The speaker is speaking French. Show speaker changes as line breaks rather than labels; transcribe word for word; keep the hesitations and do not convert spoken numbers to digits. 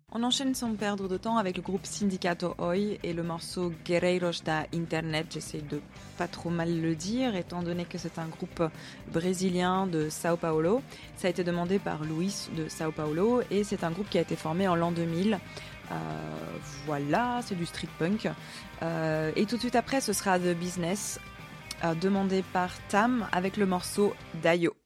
On enchaîne sans perdre de temps avec le groupe Sindicato Oi et le morceau Guerreiros da Internet. J'essaie de pas trop mal le dire étant donné que c'est un groupe brésilien de Sao Paulo. Ça a été demandé par Luis de Sao Paulo et c'est un groupe qui a été formé en l'an deux mille. Euh, voilà, c'est du street punk. Euh, et tout de suite après, ce sera The Business, euh, demandé par Tam avec le morceau Dayo.